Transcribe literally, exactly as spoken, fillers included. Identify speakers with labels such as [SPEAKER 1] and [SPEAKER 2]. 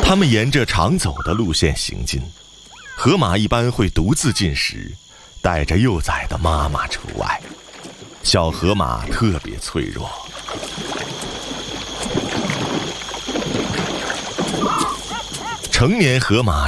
[SPEAKER 1] 它们沿着常走的路线行进，河马一般会独自进食，带着幼崽的妈妈除外。小河马特别脆弱。成年河马